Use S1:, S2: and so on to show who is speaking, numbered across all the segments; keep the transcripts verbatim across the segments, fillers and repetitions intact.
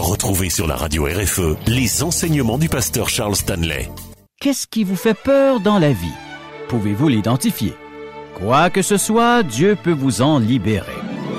S1: Retrouvez sur la radio R F E les enseignements du pasteur Charles Stanley.
S2: Qu'est-ce qui vous fait peur dans la vie? Pouvez-vous l'identifier? Quoi que ce soit, Dieu peut vous en libérer.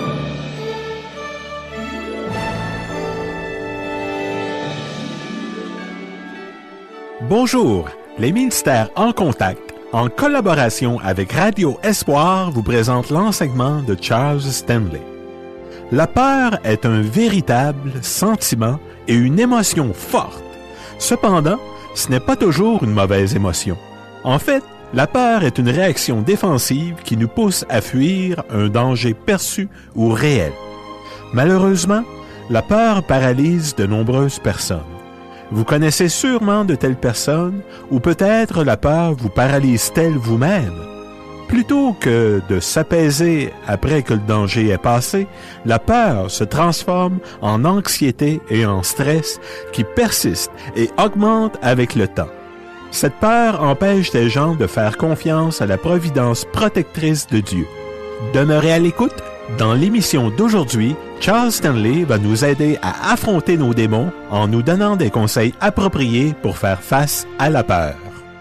S3: Bonjour, les ministères en contact, en collaboration avec Radio Espoir, vous présentent l'enseignement de Charles Stanley. La peur est un véritable sentiment et une émotion forte. Cependant, ce n'est pas toujours une mauvaise émotion. En fait, la peur est une réaction défensive qui nous pousse à fuir un danger perçu ou réel. Malheureusement, la peur paralyse de nombreuses personnes. Vous connaissez sûrement de telles personnes, ou peut-être la peur vous paralyse-t-elle vous-même. Plutôt que de s'apaiser après que le danger est passé, la peur se transforme en anxiété et en stress qui persistent et augmentent avec le temps. Cette peur empêche les gens de faire confiance à la providence protectrice de Dieu. Demeurez à l'écoute. Dans l'émission d'aujourd'hui, Charles Stanley va nous aider à affronter nos démons en nous donnant des conseils appropriés pour faire face à la peur.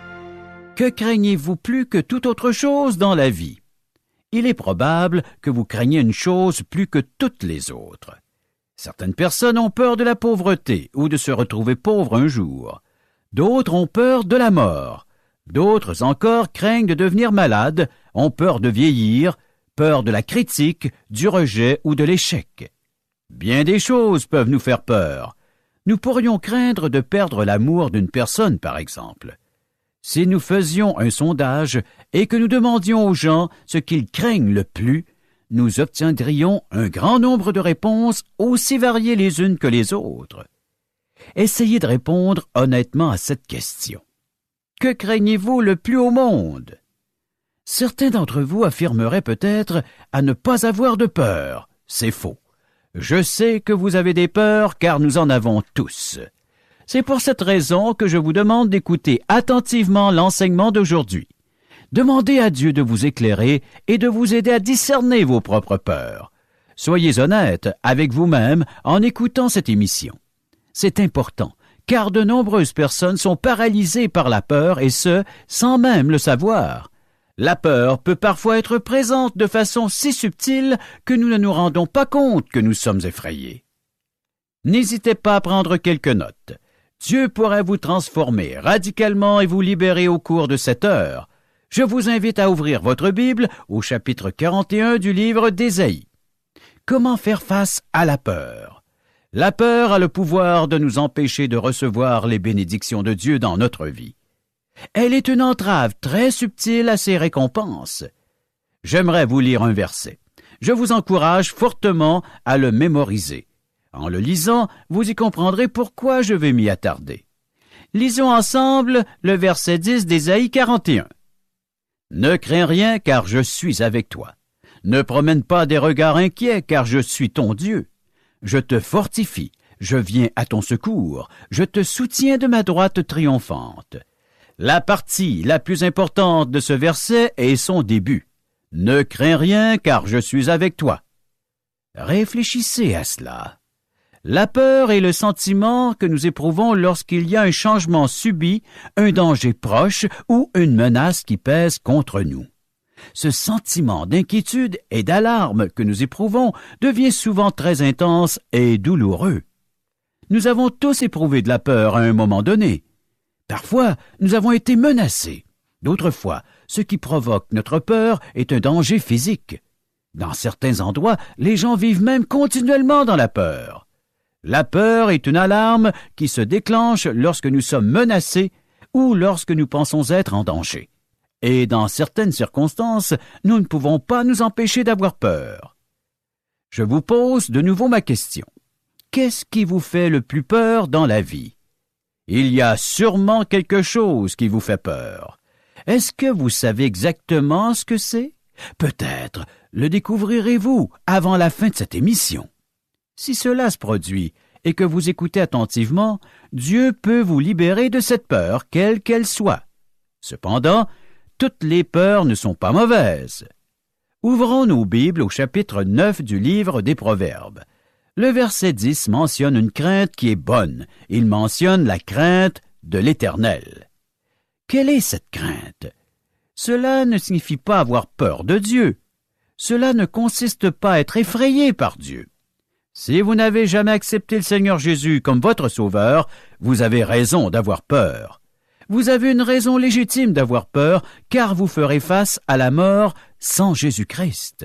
S2: Que craignez-vous plus que toute autre chose dans la vie? Il est probable que vous craignez une chose plus que toutes les autres. Certaines personnes ont peur de la pauvreté ou de se retrouver pauvres un jour. D'autres ont peur de la mort. D'autres encore craignent de devenir malades, ont peur de vieillir, peur de la critique, du rejet ou de l'échec. Bien des choses peuvent nous faire peur. Nous pourrions craindre de perdre l'amour d'une personne, par exemple. Si nous faisions un sondage et que nous demandions aux gens ce qu'ils craignent le plus, nous obtiendrions un grand nombre de réponses aussi variées les unes que les autres. Essayez de répondre honnêtement à cette question. Que craignez-vous le plus au monde? Certains d'entre vous affirmeraient peut-être à ne pas avoir de peur. C'est faux. Je sais que vous avez des peurs car nous en avons tous. C'est pour cette raison que je vous demande d'écouter attentivement l'enseignement d'aujourd'hui. Demandez à Dieu de vous éclairer et de vous aider à discerner vos propres peurs. Soyez honnête avec vous-même en écoutant cette émission. C'est important, car de nombreuses personnes sont paralysées par la peur et ce, sans même le savoir. La peur peut parfois être présente de façon si subtile que nous ne nous rendons pas compte que nous sommes effrayés. N'hésitez pas à prendre quelques notes. Dieu pourrait vous transformer radicalement et vous libérer au cours de cette heure. Je vous invite à ouvrir votre Bible au chapitre quarante et un du livre d'Ésaïe. Comment faire face à la peur? La peur a le pouvoir de nous empêcher de recevoir les bénédictions de Dieu dans notre vie. Elle est une entrave très subtile à ses récompenses. J'aimerais vous lire un verset. Je vous encourage fortement à le mémoriser. En le lisant, vous y comprendrez pourquoi je vais m'y attarder. Lisons ensemble le verset dix d'Ésaïe quarante et un. « Ne crains rien, car je suis avec toi. Ne promène pas des regards inquiets, car je suis ton Dieu. Je te fortifie, je viens à ton secours, je te soutiens de ma droite triomphante. » La partie la plus importante de ce verset est son début. « Ne crains rien, car je suis avec toi. » Réfléchissez à cela. La peur est le sentiment que nous éprouvons lorsqu'il y a un changement subit, un danger proche ou une menace qui pèse contre nous. Ce sentiment d'inquiétude et d'alarme que nous éprouvons devient souvent très intense et douloureux. Nous avons tous éprouvé de la peur à un moment donné. Parfois, nous avons été menacés. D'autres fois, ce qui provoque notre peur est un danger physique. Dans certains endroits, les gens vivent même continuellement dans la peur. La peur est une alarme qui se déclenche lorsque nous sommes menacés ou lorsque nous pensons être en danger. Et dans certaines circonstances, nous ne pouvons pas nous empêcher d'avoir peur. Je vous pose de nouveau ma question. Qu'est-ce qui vous fait le plus peur dans la vie? Il y a sûrement quelque chose qui vous fait peur. Est-ce que vous savez exactement ce que c'est? Peut-être le découvrirez-vous avant la fin de cette émission. Si cela se produit et que vous écoutez attentivement, Dieu peut vous libérer de cette peur, quelle qu'elle soit. Cependant, toutes les peurs ne sont pas mauvaises. Ouvrons nos Bibles au chapitre neuf du livre des Proverbes. Le verset dix mentionne une crainte qui est bonne. Il mentionne la crainte de l'Éternel. Quelle est cette crainte? Cela ne signifie pas avoir peur de Dieu. Cela ne consiste pas à être effrayé par Dieu. Si vous n'avez jamais accepté le Seigneur Jésus comme votre sauveur, vous avez raison d'avoir peur. Vous avez une raison légitime d'avoir peur, car vous ferez face à la mort sans Jésus-Christ.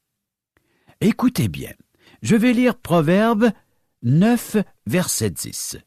S2: Écoutez bien, je vais lire Proverbe neuf, verset dix.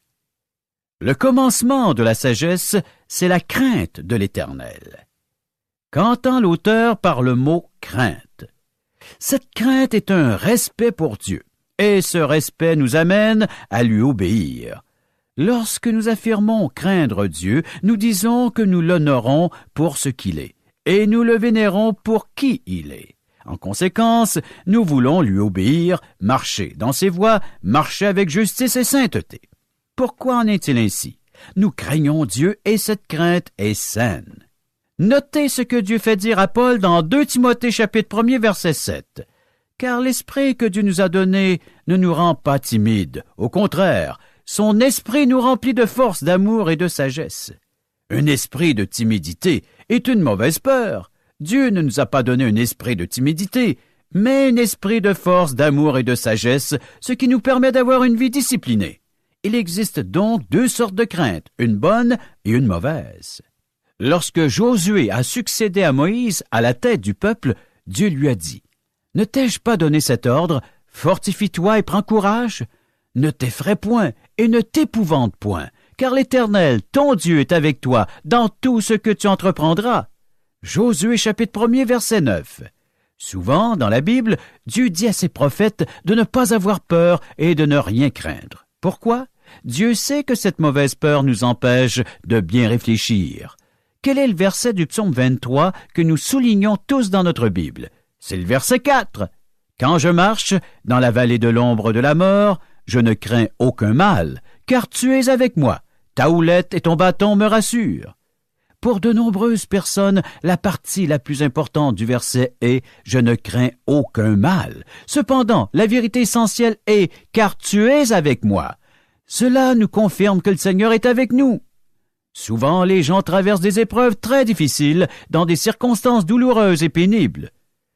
S2: Le commencement de la sagesse, c'est la crainte de l'Éternel. Qu'entend l'auteur par le mot « crainte » ? Cette crainte est un respect pour Dieu, et ce respect nous amène à lui obéir. Lorsque nous affirmons craindre Dieu, nous disons que nous l'honorons pour ce qu'il est, et nous le vénérons pour qui il est. En conséquence, nous voulons lui obéir, marcher dans ses voies, marcher avec justice et sainteté. Pourquoi en est-il ainsi? Nous craignons Dieu et cette crainte est saine. Notez ce que Dieu fait dire à Paul dans deux Timothée chapitre un verset sept. Car l'esprit que Dieu nous a donné ne nous rend pas timides. Au contraire, son esprit nous remplit de force, d'amour et de sagesse. Un esprit de timidité est une mauvaise peur. Dieu ne nous a pas donné un esprit de timidité, mais un esprit de force, d'amour et de sagesse, ce qui nous permet d'avoir une vie disciplinée. Il existe donc deux sortes de craintes, une bonne et une mauvaise. Lorsque Josué a succédé à Moïse à la tête du peuple, Dieu lui a dit « Ne t'ai-je pas donné cet ordre? Fortifie-toi et prends courage. Ne t'effraie point et ne t'épouvante point, car l'Éternel, ton Dieu, est avec toi dans tout ce que tu entreprendras. » Josué chapitre un verset neuf. Souvent, dans la Bible, Dieu dit à ses prophètes de ne pas avoir peur et de ne rien craindre. Pourquoi? Dieu sait que cette mauvaise peur nous empêche de bien réfléchir. Quel est le verset du psaume vingt-trois que nous soulignons tous dans notre Bible? C'est le verset quatre. « Quand je marche dans la vallée de l'ombre de la mort, je ne crains aucun mal, car tu es avec moi. Ta houlette et ton bâton me rassurent. » Pour de nombreuses personnes, la partie la plus importante du verset est « Je ne crains aucun mal ». Cependant, la vérité essentielle est « Car tu es avec moi ». Cela nous confirme que le Seigneur est avec nous. Souvent, les gens traversent des épreuves très difficiles dans des circonstances douloureuses et pénibles.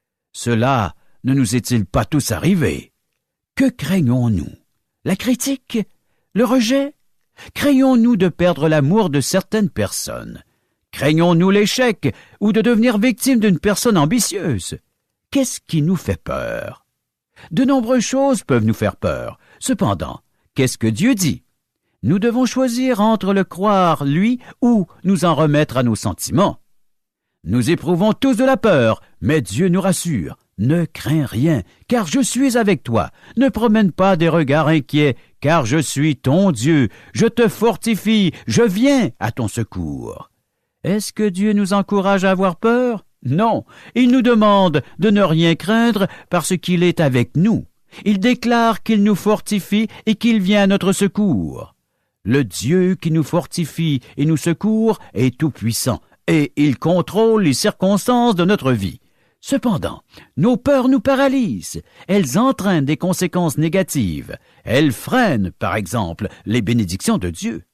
S2: Cela ne nous est-il pas tous arrivé? Que craignons-nous? La critique? Le rejet? Craignons-nous de perdre l'amour de certaines personnes? Craignons-nous l'échec ou de devenir victime d'une personne ambitieuse? Qu'est-ce qui nous fait peur? De nombreuses choses peuvent nous faire peur. Cependant, qu'est-ce que Dieu dit? Nous devons choisir entre le croire, lui, ou nous en remettre à nos sentiments. Nous éprouvons tous de la peur, mais Dieu nous rassure. Ne crains rien, car je suis avec toi. Ne promène pas des regards inquiets, car je suis ton Dieu. Je te fortifie, je viens à ton secours. Est-ce que Dieu nous encourage à avoir peur? Non, il nous demande de ne rien craindre parce qu'il est avec nous. Il déclare qu'il nous fortifie et qu'il vient à notre secours. Le Dieu qui nous fortifie et nous secourt est tout-puissant et il contrôle les circonstances de notre vie. Cependant, nos peurs nous paralysent. Elles entraînent des conséquences négatives. Elles freinent, par exemple, les bénédictions de Dieu.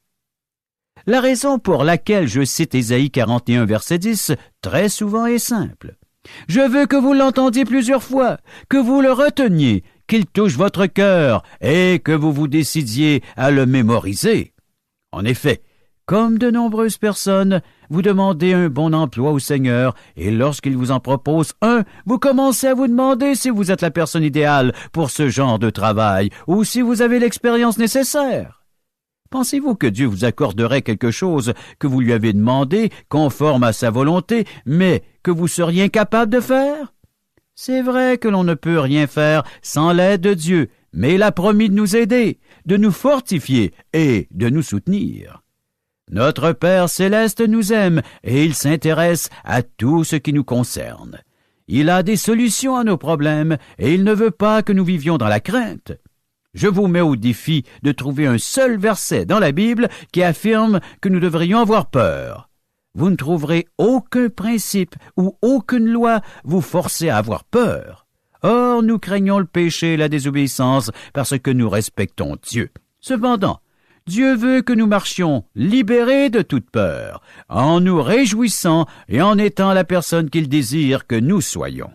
S2: La raison pour laquelle je cite Ésaïe quarante et un, verset dix, très souvent est simple. Je veux que vous l'entendiez plusieurs fois, que vous le reteniez, qu'il touche votre cœur et que vous vous décidiez à le mémoriser. En effet, comme de nombreuses personnes, vous demandez un bon emploi au Seigneur et lorsqu'il vous en propose un, vous commencez à vous demander si vous êtes la personne idéale pour ce genre de travail ou si vous avez l'expérience nécessaire. Pensez-vous que Dieu vous accorderait quelque chose que vous lui avez demandé, conforme à sa volonté, mais que vous seriez incapable de faire? C'est vrai que l'on ne peut rien faire sans l'aide de Dieu, mais il a promis de nous aider, de nous fortifier et de nous soutenir. Notre Père céleste nous aime et il s'intéresse à tout ce qui nous concerne. Il a des solutions à nos problèmes et il ne veut pas que nous vivions dans la crainte. Je vous mets au défi de trouver un seul verset dans la Bible qui affirme que nous devrions avoir peur. Vous ne trouverez aucun principe ou aucune loi vous forcer à avoir peur. Or, nous craignons le péché et la désobéissance parce que nous respectons Dieu. Cependant, Dieu veut que nous marchions libérés de toute peur, en nous réjouissant et en étant la personne qu'il désire que nous soyons.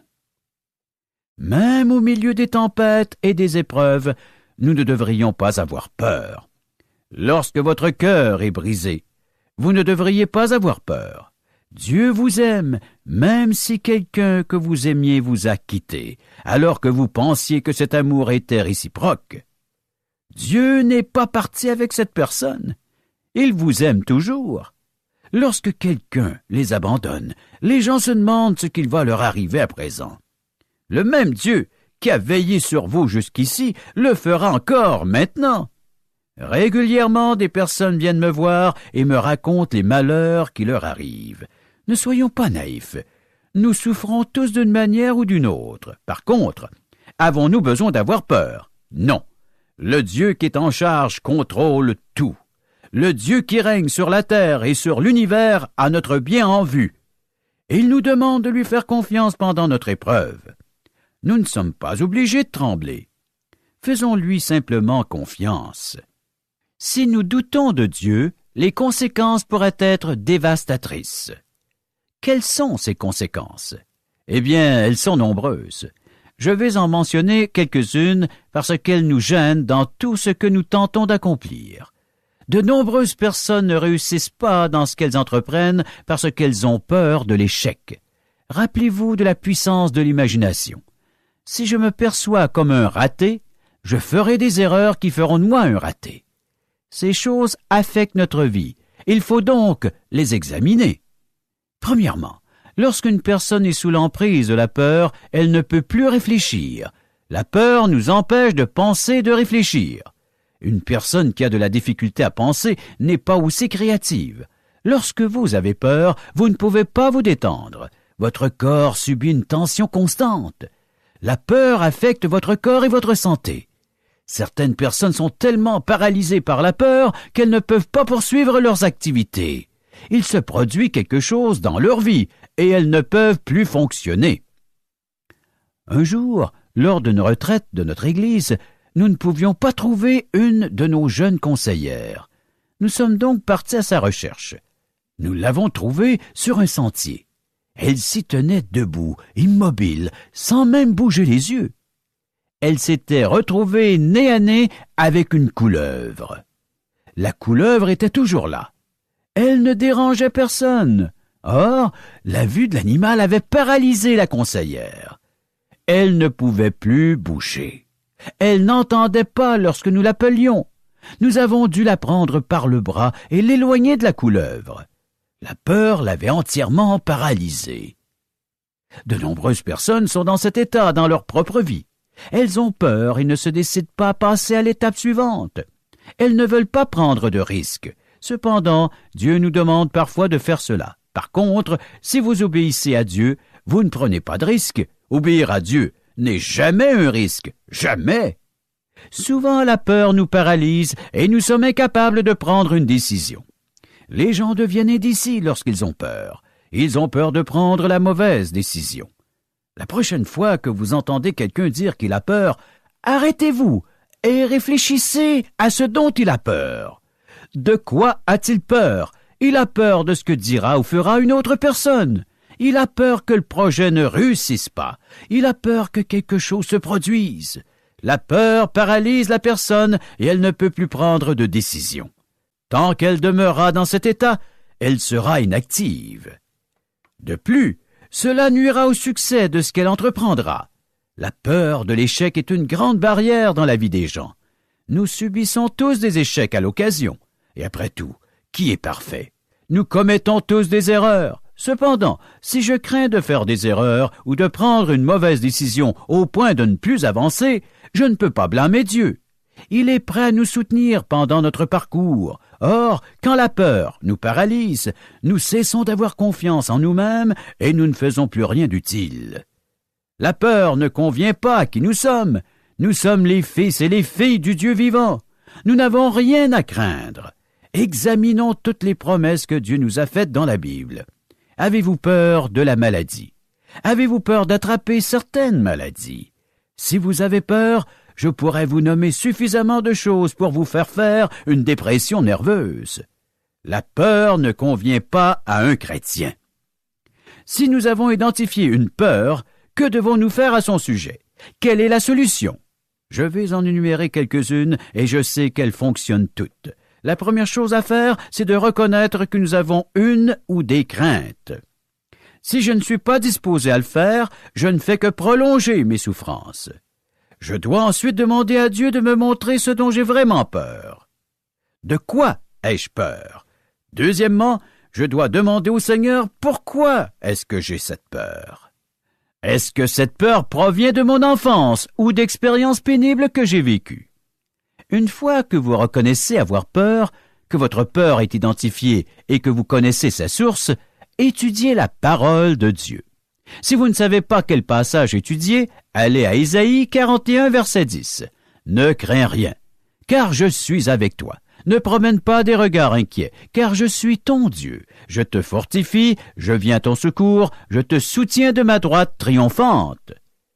S2: Même au milieu des tempêtes et des épreuves, nous ne devrions pas avoir peur. Lorsque votre cœur est brisé, vous ne devriez pas avoir peur. Dieu vous aime, même si quelqu'un que vous aimiez vous a quitté, alors que vous pensiez que cet amour était réciproque. Dieu n'est pas parti avec cette personne. Il vous aime toujours. Lorsque quelqu'un les abandonne, les gens se demandent ce qu'il va leur arriver à présent. Le même Dieu qui a veillé sur vous jusqu'ici le fera encore maintenant. Régulièrement, des personnes viennent me voir et me racontent les malheurs qui leur arrivent. Ne soyons pas naïfs. Nous souffrons tous d'une manière ou d'une autre. Par contre, avons-nous besoin d'avoir peur? Non. Le Dieu qui est en charge contrôle tout. Le Dieu qui règne sur la terre et sur l'univers a notre bien en vue. Et il nous demande de lui faire confiance pendant notre épreuve. Nous ne sommes pas obligés de trembler. Faisons-lui simplement confiance. Si nous doutons de Dieu, les conséquences pourraient être dévastatrices. Quelles sont ces conséquences? Eh bien, elles sont nombreuses. Je vais en mentionner quelques-unes parce qu'elles nous gênent dans tout ce que nous tentons d'accomplir. De nombreuses personnes ne réussissent pas dans ce qu'elles entreprennent parce qu'elles ont peur de l'échec. Rappelez-vous de la puissance de l'imagination. Si je me perçois comme un raté, je ferai des erreurs qui feront de moi un raté. Ces choses affectent notre vie. Il faut donc les examiner. Premièrement, lorsqu'une personne est sous l'emprise de la peur, elle ne peut plus réfléchir. La peur nous empêche de penser et de réfléchir. Une personne qui a de la difficulté à penser n'est pas aussi créative. Lorsque vous avez peur, vous ne pouvez pas vous détendre. Votre corps subit une tension constante. La peur affecte votre corps et votre santé. Certaines personnes sont tellement paralysées par la peur qu'elles ne peuvent pas poursuivre leurs activités. Il se produit quelque chose dans leur vie et elles ne peuvent plus fonctionner. Un jour, lors d'une retraite de notre Église, nous ne pouvions pas trouver une de nos jeunes conseillères. Nous sommes donc partis à sa recherche. Nous l'avons trouvée sur un sentier. Elle s'y tenait debout, immobile, sans même bouger les yeux. Elle s'était retrouvée nez à nez avec une couleuvre. La couleuvre était toujours là. Elle ne dérangeait personne. Or, la vue de l'animal avait paralysé la conseillère. Elle ne pouvait plus bouger. Elle n'entendait pas lorsque nous l'appelions. Nous avons dû la prendre par le bras et l'éloigner de la couleuvre. La peur l'avait entièrement paralysée. De nombreuses personnes sont dans cet état dans leur propre vie. Elles ont peur et ne se décident pas à passer à l'étape suivante. Elles ne veulent pas prendre de risques. Cependant, Dieu nous demande parfois de faire cela. Par contre, si vous obéissez à Dieu, vous ne prenez pas de risque. Obéir à Dieu n'est jamais un risque. Jamais. Souvent, la peur nous paralyse et nous sommes incapables de prendre une décision. Les gens deviennent indécis lorsqu'ils ont peur. Ils ont peur de prendre la mauvaise décision. La prochaine fois que vous entendez quelqu'un dire qu'il a peur, arrêtez-vous et réfléchissez à ce dont il a peur. De quoi a-t-il peur? Il a peur de ce que dira ou fera une autre personne. Il a peur que le projet ne réussisse pas. Il a peur que quelque chose se produise. La peur paralyse la personne et elle ne peut plus prendre de décision. Tant qu'elle demeurera dans cet état, elle sera inactive. De plus, cela nuira au succès de ce qu'elle entreprendra. La peur de l'échec est une grande barrière dans la vie des gens. Nous subissons tous des échecs à l'occasion. Et après tout, qui est parfait? Nous commettons tous des erreurs. Cependant, si je crains de faire des erreurs ou de prendre une mauvaise décision au point de ne plus avancer, je ne peux pas blâmer Dieu. Il est prêt à nous soutenir pendant notre parcours. Or, quand la peur nous paralyse, nous cessons d'avoir confiance en nous-mêmes et nous ne faisons plus rien d'utile. La peur ne convient pas à qui nous sommes. Nous sommes les fils et les filles du Dieu vivant. Nous n'avons rien à craindre. Examinons toutes les promesses que Dieu nous a faites dans la Bible. Avez-vous peur de la maladie? Avez-vous peur d'attraper certaines maladies? Si vous avez peur, je pourrais vous nommer suffisamment de choses pour vous faire faire une dépression nerveuse. La peur ne convient pas à un chrétien. Si nous avons identifié une peur, que devons-nous faire à son sujet? Quelle est la solution? Je vais en énumérer quelques-unes et je sais qu'elles fonctionnent toutes. La première chose à faire, c'est de reconnaître que nous avons une ou des craintes. Si je ne suis pas disposé à le faire, je ne fais que prolonger mes souffrances. Je dois ensuite demander à Dieu de me montrer ce dont j'ai vraiment peur. De quoi ai-je peur? Deuxièmement, je dois demander au Seigneur pourquoi est-ce que j'ai cette peur. Est-ce que cette peur provient de mon enfance ou d'expériences pénibles que j'ai vécues? Une fois que vous reconnaissez avoir peur, que votre peur est identifiée et que vous connaissez sa source, étudiez la parole de Dieu. Si vous ne savez pas quel passage étudier, allez à Isaïe quarante et un, verset dix. « Ne crains rien, car je suis avec toi. Ne promène pas des regards inquiets, car je suis ton Dieu. Je te fortifie, je viens à ton secours, je te soutiens de ma droite triomphante. »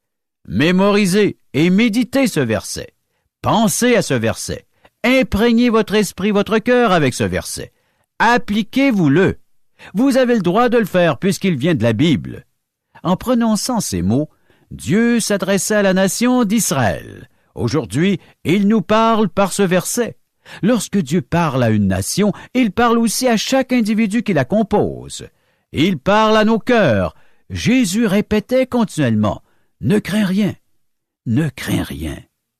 S2: Mémorisez et méditez ce verset. Pensez à ce verset. Imprégnez votre esprit, votre cœur avec ce verset. Appliquez-vous-le. Vous avez le droit de le faire puisqu'il vient de la Bible. En prononçant ces mots, Dieu s'adressait à la nation d'Israël. Aujourd'hui, il nous parle par ce verset. Lorsque Dieu parle à une nation, il parle aussi à chaque individu qui la compose. Il parle à nos cœurs. Jésus répétait continuellement, « Ne crains rien, ne crains rien,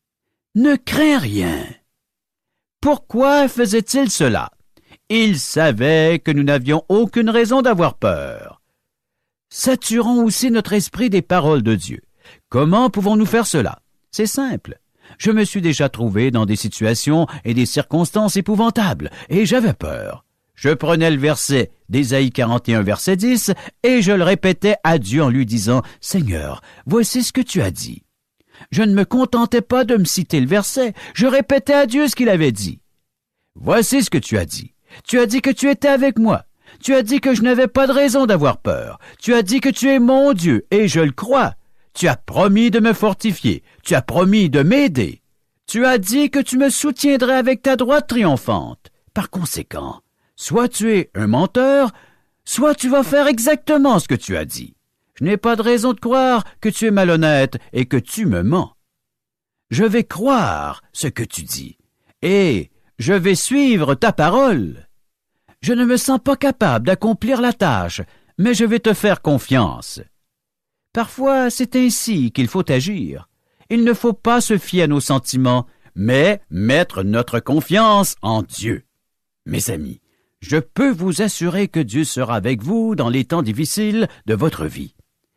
S2: ne crains rien. » Pourquoi faisait-il cela? Il savait que nous n'avions aucune raison d'avoir peur. Saturons aussi notre esprit des paroles de Dieu. Comment pouvons-nous faire cela? C'est simple. Je me suis déjà trouvé dans des situations et des circonstances épouvantables, et j'avais peur. Je prenais le verset d'Ésaïe quarante et un, verset dix, et je le répétais à Dieu en lui disant, « Seigneur, voici ce que tu as dit. » Je ne me contentais pas de me citer le verset, je répétais à Dieu ce qu'il avait dit. « Voici ce que tu as dit. Tu as dit que tu étais avec moi. Tu as dit que je n'avais pas de raison d'avoir peur. Tu as dit que tu es mon Dieu, et je le crois. Tu as promis de me fortifier. Tu as promis de m'aider. Tu as dit que tu me soutiendrais avec ta droite triomphante. Par conséquent, soit tu es un menteur, soit tu vas faire exactement ce que tu as dit. Je n'ai pas de raison de croire que tu es malhonnête et que tu me mens. Je vais croire ce que tu dis, et je vais suivre ta parole. Je ne me sens pas capable d'accomplir la tâche, mais je vais te faire confiance. Parfois, c'est ainsi qu'il faut agir. Il ne faut pas se fier à nos sentiments, mais mettre notre confiance en Dieu. Mes amis, je peux vous assurer que Dieu sera avec vous dans les temps difficiles de votre vie.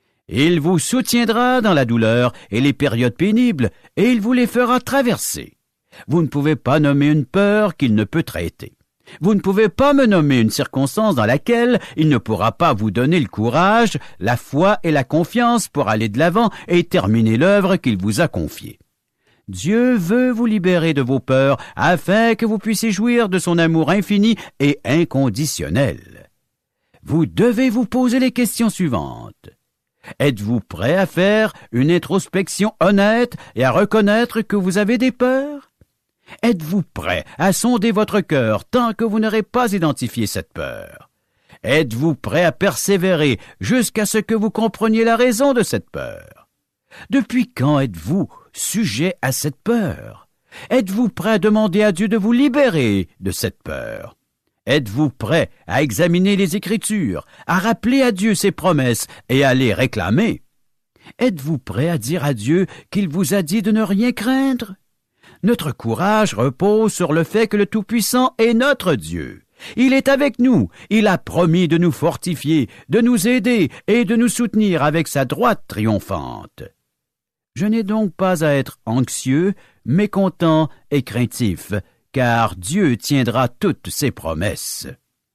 S2: Il vous soutiendra dans la douleur et les périodes pénibles, et il vous les fera traverser. Vous ne pouvez pas nommer une peur qu'il ne peut traiter. Vous ne pouvez pas me nommer une circonstance dans laquelle il ne pourra pas vous donner le courage, la foi et la confiance pour aller de l'avant et terminer l'œuvre qu'il vous a confiée. Dieu veut vous libérer de vos peurs afin que vous puissiez jouir de son amour infini et inconditionnel. Vous devez vous poser les questions suivantes. Êtes-vous prêt à faire une introspection honnête et à reconnaître que vous avez des peurs? Êtes-vous prêt à sonder votre cœur tant que vous n'aurez pas identifié cette peur? Êtes-vous prêt à persévérer jusqu'à ce que vous compreniez la raison de cette peur? Depuis quand êtes-vous sujet à cette peur? Êtes-vous prêt à demander à Dieu de vous libérer de cette peur? Êtes-vous prêt à examiner les Écritures, à rappeler à Dieu ses promesses et à les réclamer? Êtes-vous prêt à dire à Dieu qu'il vous a dit de ne rien craindre? Notre courage repose sur le fait que le Tout-Puissant est notre Dieu. Il est avec nous. Il a promis de nous fortifier, de nous aider et de nous soutenir avec sa droite triomphante. Je n'ai donc pas à être anxieux, mécontent et craintif, car Dieu tiendra toutes ses promesses.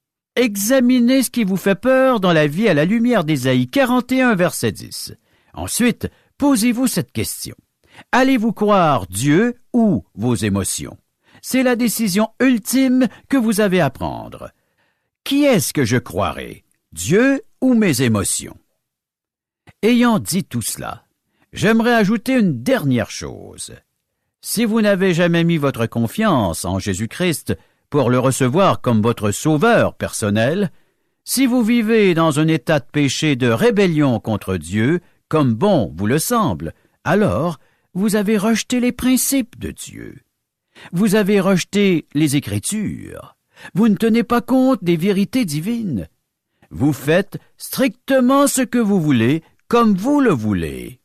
S2: Examinez ce qui vous fait peur dans la vie à la lumière d'Ésaïe quarante et un, verset dix. Ensuite, posez-vous cette question. Allez-vous croire Dieu ou vos émotions? C'est la décision ultime que vous avez à prendre. Qui est-ce que je croirai, Dieu ou mes émotions? Ayant dit tout cela, J'aimerais ajouter une dernière chose. Si vous n'avez jamais mis votre confiance en Jésus-Christ pour le recevoir comme votre sauveur personnel, si vous vivez dans un état de péché de rébellion contre Dieu, comme bon vous le semble, alors vous avez rejeté les principes de Dieu. Vous avez rejeté les Écritures. Vous ne tenez pas compte des vérités divines. Vous faites strictement ce que vous voulez, comme vous le voulez.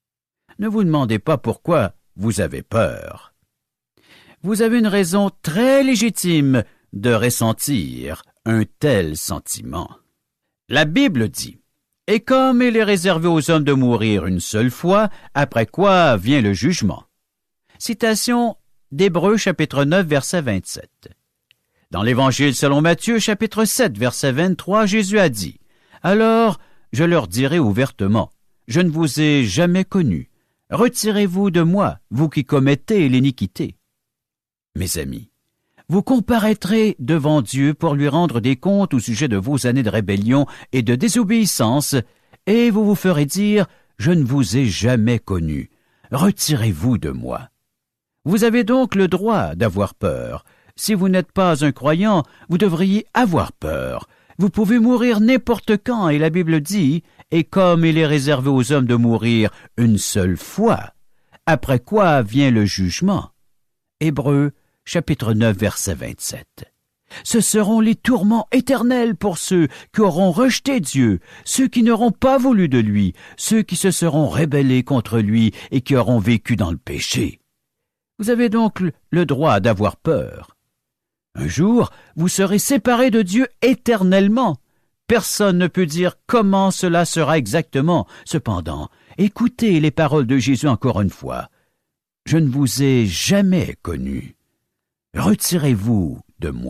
S2: Ne vous demandez pas pourquoi vous avez peur. Vous avez une raison très légitime de ressentir un tel sentiment. La Bible dit, « Et comme il est réservé aux hommes de mourir une seule fois, après quoi vient le jugement. » Citation d'Hébreux chapitre neuf, verset vingt-sept. Dans l'Évangile selon Matthieu, chapitre sept, verset vingt-trois, Jésus a dit, « Alors, je leur dirai ouvertement, je ne vous ai jamais connu. Retirez-vous de moi, vous qui commettez l'iniquité. » Mes amis, vous comparaîtrez devant Dieu pour lui rendre des comptes au sujet de vos années de rébellion et de désobéissance, et vous vous ferez dire, « Je ne vous ai jamais connu. Retirez-vous de moi. » Vous avez donc le droit d'avoir peur. Si vous n'êtes pas un croyant, vous devriez avoir peur. Vous pouvez mourir n'importe quand, et la Bible dit, « Et comme il est réservé aux hommes de mourir une seule fois, après quoi vient le jugement. » Hébreux, chapitre neuf, verset vingt-sept. Ce seront les tourments éternels pour ceux qui auront rejeté Dieu, ceux qui n'auront pas voulu de lui, ceux qui se seront rébellés contre lui et qui auront vécu dans le péché. Vous avez donc le droit d'avoir peur. Un jour, vous serez séparés de Dieu éternellement. Personne ne peut dire comment cela sera exactement. Cependant, écoutez les paroles de Jésus encore une fois. « Je ne vous ai jamais connu. Retirez-vous de moi. »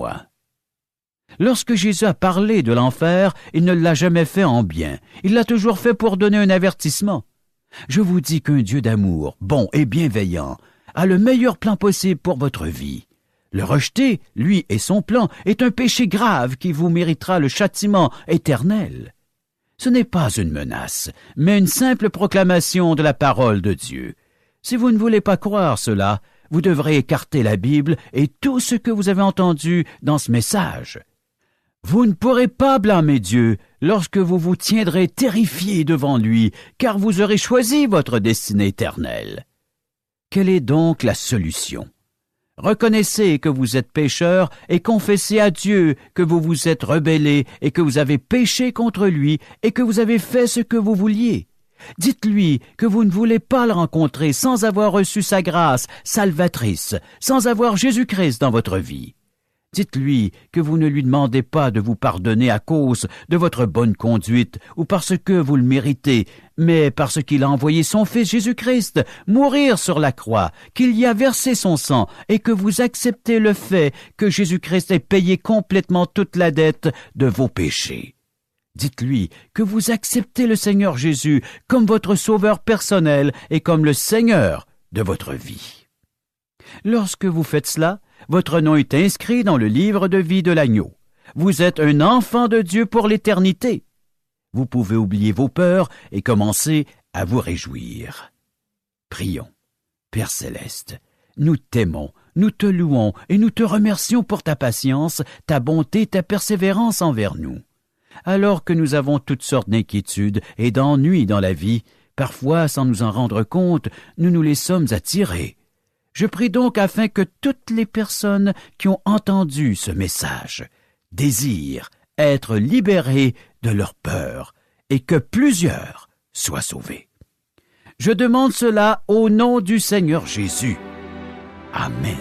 S2: Lorsque Jésus a parlé de l'enfer, il ne l'a jamais fait en bien. Il l'a toujours fait pour donner un avertissement. Je vous dis qu'un Dieu d'amour, bon et bienveillant, a le meilleur plan possible pour votre vie. Le rejeter, lui et son plan, est un péché grave qui vous méritera le châtiment éternel. Ce n'est pas une menace, mais une simple proclamation de la parole de Dieu. Si vous ne voulez pas croire cela, vous devrez écarter la Bible et tout ce que vous avez entendu dans ce message. Vous ne pourrez pas blâmer Dieu lorsque vous vous tiendrez terrifié devant lui, car vous aurez choisi votre destinée éternelle. Quelle est donc la solution? Reconnaissez que vous êtes pécheur et confessez à Dieu que vous vous êtes rebellé et que vous avez péché contre lui et que vous avez fait ce que vous vouliez. Dites-lui que vous ne voulez pas le rencontrer sans avoir reçu sa grâce salvatrice, sans avoir Jésus-Christ dans votre vie. Dites-lui que vous ne lui demandez pas de vous pardonner à cause de votre bonne conduite ou parce que vous le méritez, mais parce qu'il a envoyé son Fils Jésus-Christ mourir sur la croix, qu'il y a versé son sang et que vous acceptez le fait que Jésus-Christ ait payé complètement toute la dette de vos péchés. Dites-lui que vous acceptez le Seigneur Jésus comme votre sauveur personnel et comme le Seigneur de votre vie. Lorsque vous faites cela, votre nom est inscrit dans le livre de vie de l'agneau. Vous êtes un enfant de Dieu pour l'éternité. Vous pouvez oublier vos peurs et commencer à vous réjouir. Prions. Père céleste, nous t'aimons, nous te louons et nous te remercions pour ta patience, ta bonté, ta persévérance envers nous. Alors que nous avons toutes sortes d'inquiétudes et d'ennuis dans la vie, parfois sans nous en rendre compte, nous nous les sommes attirés. Je prie donc afin que toutes les personnes qui ont entendu ce message désirent être libérées de leur peur et que plusieurs soient sauvés. Je demande cela au nom du Seigneur Jésus. Amen.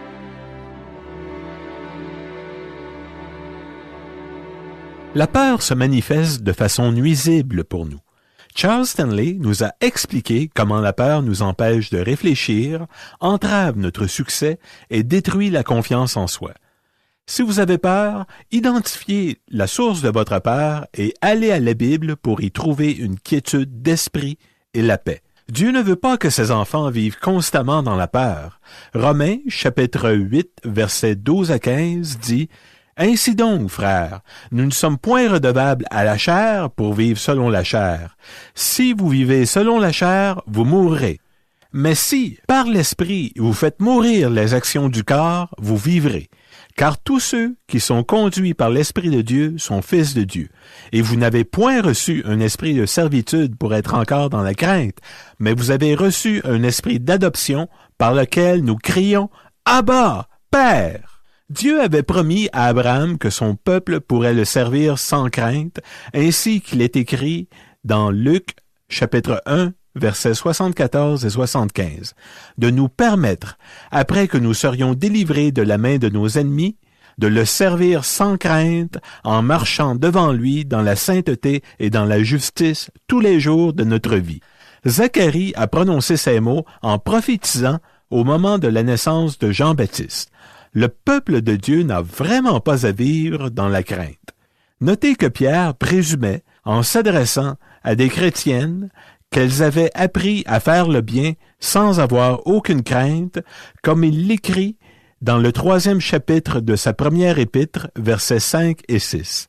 S3: La peur se manifeste de façon nuisible pour nous. Charles Stanley nous a expliqué comment la peur nous empêche de réfléchir, entrave notre succès et détruit la confiance en soi. Si vous avez peur, identifiez la source de votre peur et allez à la Bible pour y trouver une quiétude d'esprit et la paix. Dieu ne veut pas que ses enfants vivent constamment dans la peur. Romains, chapitre huit, versets douze à quinze, dit « Ainsi donc, frères, nous ne sommes point redevables à la chair pour vivre selon la chair. Si vous vivez selon la chair, vous mourrez. Mais si, par l'Esprit, vous faites mourir les actions du corps, vous vivrez. Car tous ceux qui sont conduits par l'Esprit de Dieu sont fils de Dieu. Et vous n'avez point reçu un esprit de servitude pour être encore dans la crainte, mais vous avez reçu un esprit d'adoption par lequel nous crions « Abba, Père !» Dieu avait promis à Abraham que son peuple pourrait le servir sans crainte, ainsi qu'il est écrit dans Luc, chapitre un, versets soixante-quatorze et soixante-quinze, de nous permettre, après que nous serions délivrés de la main de nos ennemis, de le servir sans crainte en marchant devant lui dans la sainteté et dans la justice tous les jours de notre vie. Zacharie a prononcé ces mots en prophétisant au moment de la naissance de Jean-Baptiste. Le peuple de Dieu n'a vraiment pas à vivre dans la crainte. Notez que Pierre présumait, en s'adressant à des chrétiennes, qu'elles avaient appris à faire le bien sans avoir aucune crainte, comme il l'écrit dans le troisième chapitre de sa première épître, versets cinq et six.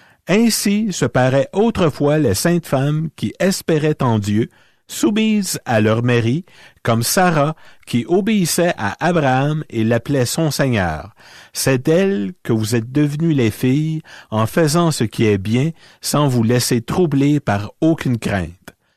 S3: Ainsi se paraient autrefois les saintes femmes qui espéraient en Dieu, soumises à leur mari, comme Sarah, qui obéissait à Abraham et l'appelait son Seigneur. C'est d'elle que vous êtes devenues les filles, en faisant ce qui est bien, sans vous laisser troubler par aucune crainte.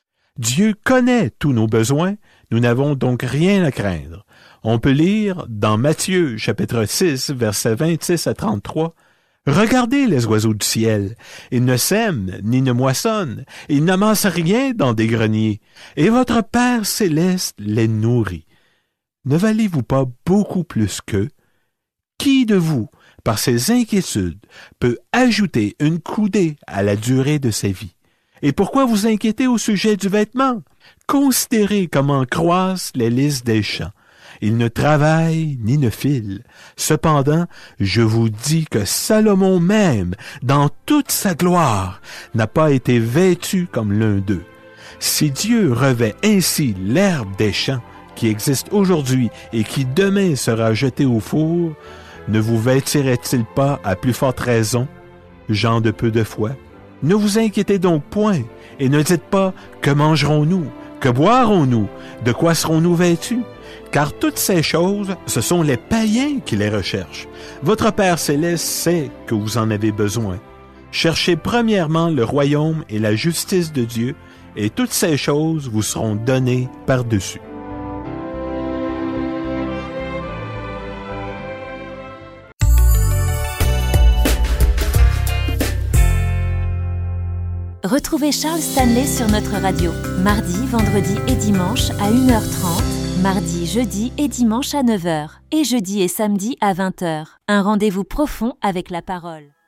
S3: Dieu connaît tous nos besoins, nous n'avons donc rien à craindre. On peut lire dans Matthieu, chapitre six, versets vingt-six à trente-trois, « Regardez les oiseaux du ciel, ils ne sèment ni ne moissonnent, ils n'amassent rien dans des greniers, et votre Père céleste les nourrit. Ne valez-vous pas beaucoup plus qu'eux? Qui de vous, par ses inquiétudes, peut ajouter une coudée à la durée de sa vie? Et pourquoi vous inquiétez au sujet du vêtement? Considérez comment croissent les lys des champs. Ils ne travaillent ni ne filent. Cependant, je vous dis que Salomon même, dans toute sa gloire, n'a pas été vêtu comme l'un d'eux. Si Dieu revêt ainsi l'herbe des champs, qui existe aujourd'hui et qui demain sera jetée au four, ne vous vêtirait-il pas à plus forte raison, gens de peu de foi? Ne vous inquiétez donc point, et ne dites pas « Que mangerons-nous? Que boirons-nous? De quoi serons-nous vêtus? » Car toutes ces choses, ce sont les païens qui les recherchent. Votre Père céleste sait que vous en avez besoin. Cherchez premièrement le royaume et la justice de Dieu, et toutes ces choses vous seront données par-dessus.
S4: Retrouvez Charles Stanley sur notre radio, mardi, vendredi et dimanche à une heure trente, mardi, jeudi et dimanche à neuf heures, et jeudi et samedi à vingt heures. Un rendez-vous profond avec la parole.